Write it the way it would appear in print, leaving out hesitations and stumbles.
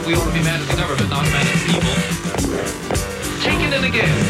we ought to be mad at the government, not mad at the people. Take it in again.